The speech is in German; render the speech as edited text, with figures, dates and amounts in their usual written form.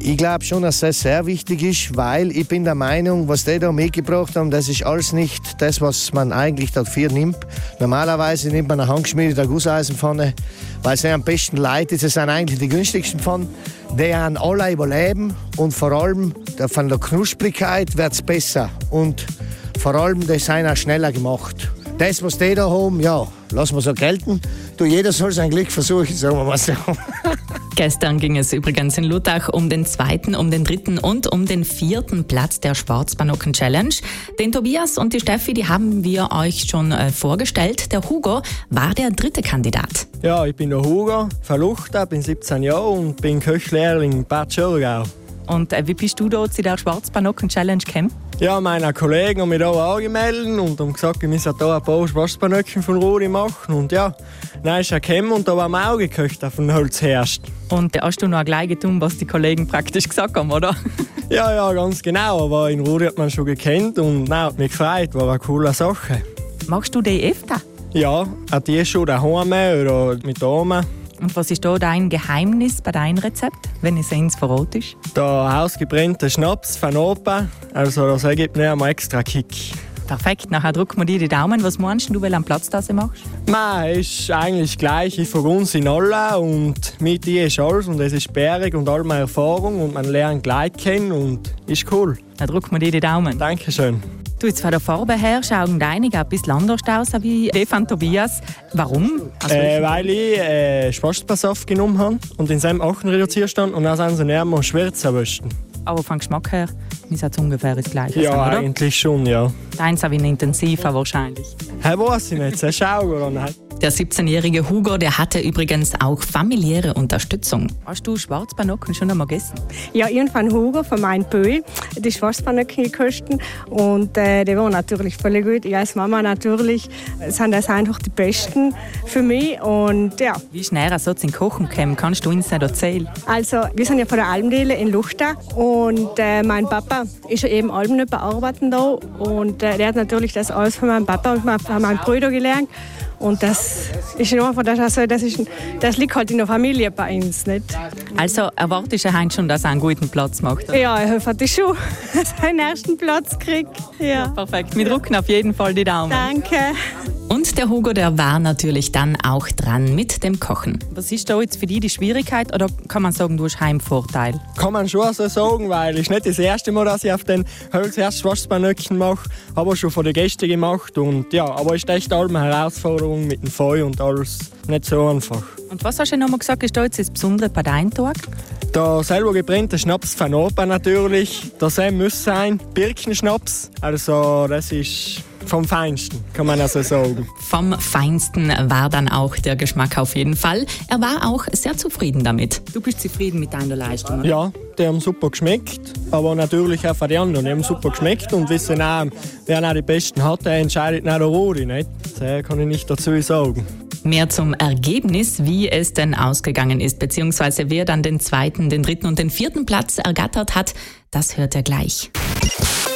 Ich glaube schon, dass das sehr wichtig ist, weil ich bin der Meinung, was die da mitgebracht haben, das ist alles nicht das, was man eigentlich dafür nimmt. Normalerweise nimmt man eine handgeschmiedete Gusseisenpfanne, weil sie am besten leitet. Das sind eigentlich die günstigsten Pfannen. Die haben alle überleben und vor allem von der Knusprigkeit wird es besser. Und vor allem, die sind auch schneller gemacht. Das, was die da haben, ja, lassen wir so gelten. Jeder soll sein Glück versuchen, sagen wir mal so. Gestern ging es übrigens in Luttach um den 2., um den 3. und um den 4. Platz der Schwarzbanocken Challenge. Den Tobias und die Steffi, die haben wir euch schon vorgestellt. Der Hugo war der 3. Kandidat. Ja, ich bin der Hugo, verluchter, bin 17 Jahre und bin Köchlehrling in Bad Schörgau. Und wie bist du da zu der Schwarzbanocken Challenge gekommen? Ja, meine Kollegen haben mich hier angemeldet und haben gesagt, wir müssen hier ein paar Schwarzbanöcken von Rudi machen. Und ja, dann ist er gekommen und da haben wir auch gekocht auf dem Holzherst. Und hast du noch gleich getan, was die Kollegen praktisch gesagt haben, oder? Ja, ganz genau. Aber in Rudi hat man schon gekannt und hat mich gefreut, war eine coole Sache. Machst du die öfter? Ja, auch die schon daheim oder mit Damen. Und was ist da dein Geheimnis bei deinem Rezept, wenn es eins verratest? Der hausgebrannte Schnaps von Opa, also das ergibt mir einen extra Kick. Perfekt, nachher drücken wir dir die Daumen. Was meinst du, welchen Platz das machst? Nein, es ist eigentlich gleich. Ich von uns in alle und mit dir ist alles und es ist sperrig und all meine Erfahrung und man lernt gleich kennen und ist cool. Dann drücken wir dir die Daumen. Dankeschön. Du, jetzt von der Farbe her schauen einige ein bisschen anders aus wie die von Tobias. Warum? Weil ich Schwarzbärsaft genommen habe und in seinem 8 reduziert stand und dann sind sie näher mal schwarz erwischt. Aber vom Geschmack her ist es ungefähr das Gleiche. Ja, sein, oder? eigentlich schon, ja. Deins ist intensiver wahrscheinlich. Weiß ich nicht, schau oder nicht. Der 17-jährige Hugo, der hatte übrigens auch familiäre Unterstützung. Hast du Schwarzbanocken schon einmal gegessen? Ja, ich habe Hugo von meinem Pöhl die Schwarzbanocken gekostet und die waren natürlich voll gut. Ich als Mama natürlich sind das einfach die besten für mich und ja. Wie schnell so zum Kochen kommen, kannst du uns nicht erzählen? Also, wir sind ja von der Almdele in Luchta und mein Papa ist ja eben Almen bearbeiten da und der hat natürlich das alles von meinem Papa und von meinem Bruder gelernt. Und das ist einfach, das liegt halt in der Familie bei uns, nicht? Also erwartest du Heinz schon, dass er einen guten Platz macht? Oder? Ja, ich hoffe schon, dass er den ersten Platz kriegt. Ja. Perfekt, wir drücken auf jeden Fall die Daumen. Danke. Und der Hugo, der war natürlich dann auch dran mit dem Kochen. Was ist da jetzt für dich die Schwierigkeit oder kann man sagen, du hast Heimvorteil? Kann man schon so sagen, weil es ist nicht das erste Mal, dass ich auf den Holzherst Schwarzbanöcken mache. Habe schon von den Gästen gemacht und ja, aber es ist echt eine Herausforderung mit dem Feuer und alles nicht so einfach. Und was hast du nochmal gesagt, ist da jetzt das Besondere bei deinem Tag? Der selber gebrannte Schnaps von Opa natürlich, das muss sein, Birkenschnaps, also das ist vom Feinsten, kann man also sagen. Vom Feinsten war dann auch der Geschmack auf jeden Fall. Er war auch sehr zufrieden damit. Du bist zufrieden mit deiner Leistung, oder? Ja, die haben super geschmeckt, aber natürlich auch von den anderen. Die haben super geschmeckt und wissen auch, wer auch die Besten hat, der entscheidet nicht der Rudi, nicht? Das kann ich nicht dazu sagen. Mehr zum Ergebnis, wie es denn ausgegangen ist, beziehungsweise wer dann den 2., den 3. und den 4. Platz ergattert hat, das hört ihr gleich.